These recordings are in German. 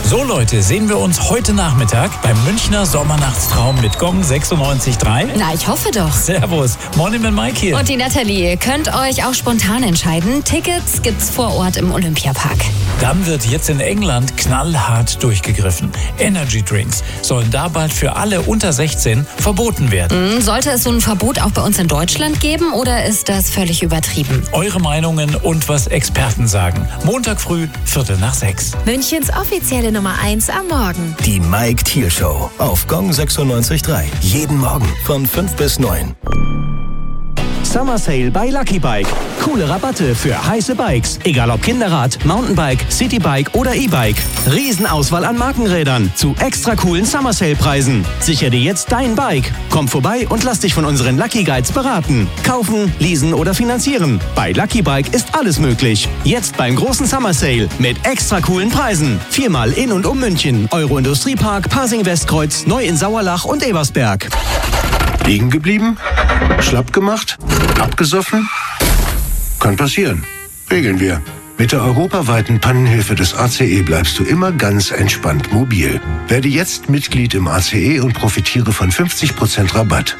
So Leute, sehen wir uns heute Nachmittag beim Münchner Sommernachtstraum mit Gong 96.3? Na, ich hoffe doch. Servus, Morning mit Mike hier. Und die Nathalie. Ihr könnt euch auch spontan entscheiden. Tickets gibt's vor Ort im Olympiapark. Dann wird jetzt in England knallhart durchgegriffen. Energy Drinks sollen da bald für alle unter 16 verboten werden. Sollte es so ein Verbot auch bei uns in Deutschland geben oder ist das völlig übertrieben? Eure Meinungen und was Experten sagen. Montag früh, 5:45. Münchens offizielle Nummer 1 am Morgen. Die Mike Thiel Show auf Gong 96.3. Jeden Morgen von 5 bis 9. Summer Sale bei Lucky Bike. Coole Rabatte für heiße Bikes. Egal ob Kinderrad, Mountainbike, Citybike oder E-Bike. Riesenauswahl an Markenrädern zu extra coolen Summer Sale Preisen. Sicher dir jetzt dein Bike. Komm vorbei und lass dich von unseren Lucky Guides beraten. Kaufen, leasen oder finanzieren. Bei Lucky Bike ist alles möglich. Jetzt beim großen Summer Sale mit extra coolen Preisen. 4-mal in und um München. Euro Industriepark, Pasing Westkreuz, neu in Sauerlach und Ebersberg. Liegen geblieben? Schlapp gemacht? Abgesoffen? Kann passieren. Regeln wir. Mit der europaweiten Pannenhilfe des ACE bleibst du immer ganz entspannt mobil. Werde jetzt Mitglied im ACE und profitiere von 50% Rabatt.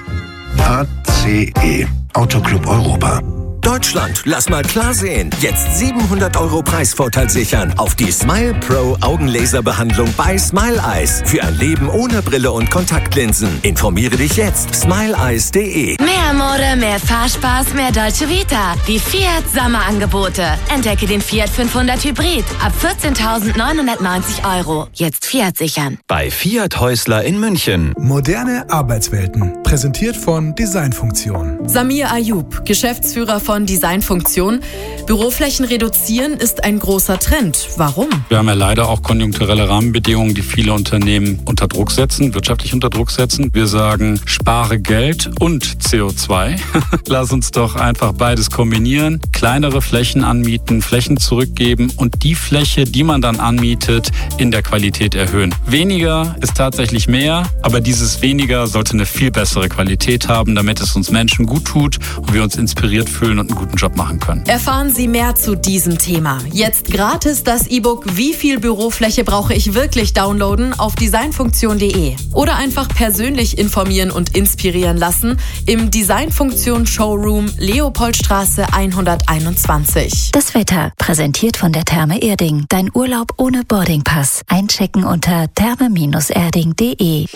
ACE. Autoclub Europa. Deutschland, lass mal klar sehen. Jetzt 700 € Preisvorteil sichern auf die Smile Pro Augenlaserbehandlung bei Smile Eyes. Für ein Leben ohne Brille und Kontaktlinsen. Informiere dich jetzt. smileeyes.de. Mehr Mode, mehr Fahrspaß, mehr Dolce Vita. Die Fiat Sommerangebote. Entdecke den Fiat 500 Hybrid ab 14.990 €. Jetzt Fiat sichern. Bei Fiat Häusler in München. Moderne Arbeitswelten. Präsentiert von Designfunktion. Samir Ayub, Geschäftsführer von Designfunktion. Büroflächen reduzieren ist ein großer Trend. Warum? Wir haben ja leider auch konjunkturelle Rahmenbedingungen, die viele Unternehmen unter Druck setzen, wirtschaftlich unter Druck setzen. Wir sagen, spare Geld und CO2. Lass uns doch einfach beides kombinieren. Kleinere Flächen anmieten, Flächen zurückgeben und die Fläche, die man dann anmietet, in der Qualität erhöhen. Weniger ist tatsächlich mehr, aber dieses weniger sollte eine viel bessere Qualität haben, damit es uns Menschen gut tut und wir uns inspiriert fühlen und einen guten Job machen können. Erfahren Sie mehr zu diesem Thema. Jetzt gratis das E-Book Wie viel Bürofläche brauche ich wirklich downloaden auf designfunktion.de. Oder einfach persönlich informieren und inspirieren lassen im Designfunktion Showroom Leopoldstraße 121. Das Wetter präsentiert von der Therme Erding. Dein Urlaub ohne Boardingpass. Einchecken unter therme-erding.de.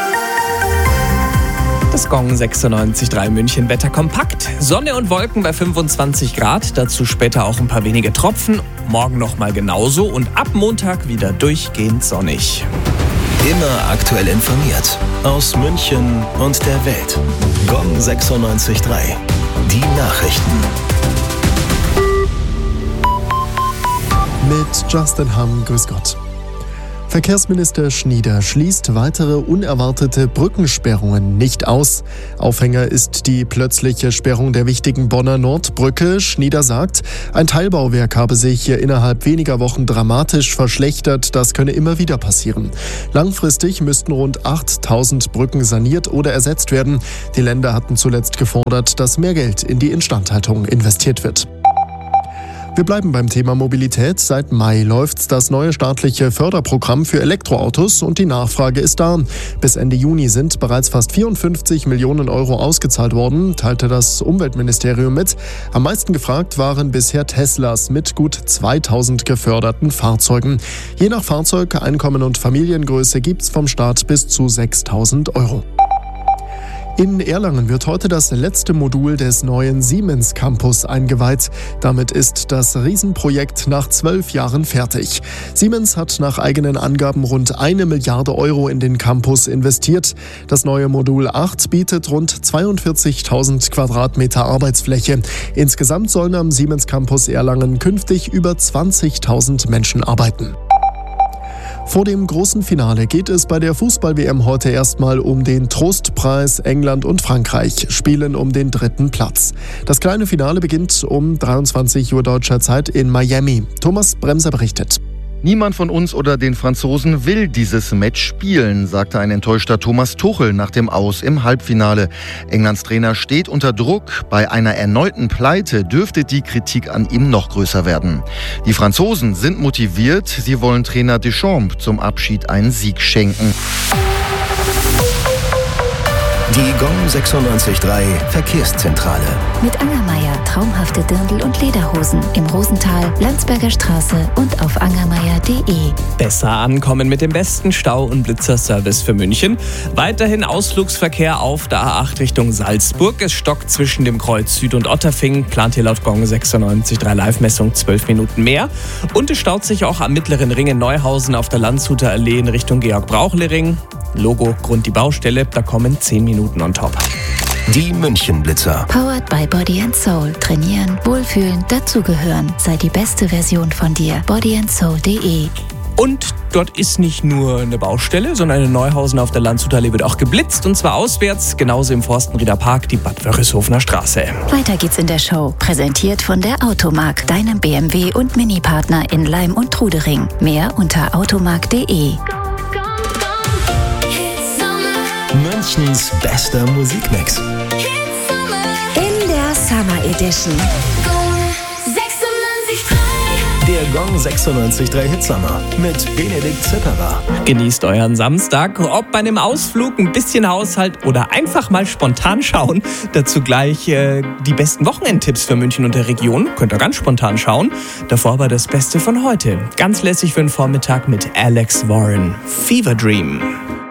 Das Gong 96.3 München Wetter kompakt. Sonne und Wolken bei 25 Grad, dazu später auch ein paar wenige Tropfen. Morgen nochmal genauso und ab Montag wieder durchgehend sonnig. Immer aktuell informiert. Aus München und der Welt. Gong 96.3. Die Nachrichten. Mit Justin Hamm, grüß Gott. Verkehrsminister Schnieder schließt weitere unerwartete Brückensperrungen nicht aus. Aufhänger ist die plötzliche Sperrung der wichtigen Bonner Nordbrücke. Schnieder sagt, ein Teilbauwerk habe sich hier innerhalb weniger Wochen dramatisch verschlechtert. Das könne immer wieder passieren. Langfristig müssten rund 8.000 Brücken saniert oder ersetzt werden. Die Länder hatten zuletzt gefordert, dass mehr Geld in die Instandhaltung investiert wird. Wir bleiben beim Thema Mobilität. Seit Mai läuft das neue staatliche Förderprogramm für Elektroautos und die Nachfrage ist da. Bis Ende Juni sind bereits fast 54 Millionen € ausgezahlt worden, teilte das Umweltministerium mit. Am meisten gefragt waren bisher Teslas mit gut 2000 geförderten Fahrzeugen. Je nach Fahrzeug, Einkommen und Familiengröße gibt's vom Staat bis zu 6.000 €. In Erlangen wird heute das letzte Modul des neuen Siemens Campus eingeweiht. Damit ist das Riesenprojekt nach 12 Jahren fertig. Siemens hat nach eigenen Angaben rund 1 Milliarde € in den Campus investiert. Das neue Modul 8 bietet rund 42.000 Quadratmeter Arbeitsfläche. Insgesamt sollen am Siemens Campus Erlangen künftig über 20.000 Menschen arbeiten. Vor dem großen Finale geht es bei der Fußball-WM heute erstmal um den Trostpreis. England und Frankreich spielen um den 3. Platz. Das kleine Finale beginnt um 23 Uhr deutscher Zeit in Miami. Thomas Bremser berichtet. Niemand von uns oder den Franzosen will dieses Match spielen, sagte ein enttäuschter Thomas Tuchel nach dem Aus im Halbfinale. Englands Trainer steht unter Druck. Bei einer erneuten Pleite dürfte die Kritik an ihm noch größer werden. Die Franzosen sind motiviert. Sie wollen Trainer Deschamps zum Abschied einen Sieg schenken. Die Gong 96.3 Verkehrszentrale. Mit Angermeier traumhafte Dirndl und Lederhosen im Rosental, Landsberger Straße und auf angermeier.de. Besser ankommen mit dem besten Stau- und Blitzerservice für München. Weiterhin Ausflugsverkehr auf der A8 Richtung Salzburg. Es stockt zwischen dem Kreuz Süd und Otterfing. Plant hier laut Gong 96.3 Live-Messung 12 Minuten mehr. Und es staut sich auch am Mittleren Ring in Neuhausen auf der Landshuter Allee in Richtung Georg-Brauchle-Ring. Logo, Grund die Baustelle, da kommen 10 Minuten on top. Die München-Blitzer. Powered by Body & Soul. Trainieren, wohlfühlen, dazugehören. Sei die beste Version von dir. bodyandsoul.de. Und dort ist nicht nur eine Baustelle, sondern in Neuhausen auf der Landshuter Allee wird auch geblitzt. Und zwar auswärts, genauso im Forstenrieder Park, die Bad Wörisshofener Straße. Weiter geht's in der Show. Präsentiert von der Automark, deinem BMW- und Mini-Partner in Leim und Trudering. Mehr unter automark.de. Münchens bester Musikmix. In der Summer Edition. Der Gong 96.3 Hitsummer mit Benedikt Zipperer. Genießt euren Samstag. Ob bei einem Ausflug, ein bisschen Haushalt oder einfach mal spontan schauen. Dazu gleich die besten Wochenendtipps für München und der Region. Könnt ihr ganz spontan schauen. Davor aber das Beste von heute. Ganz lässig für den Vormittag mit Alex Warren. Fever Dream.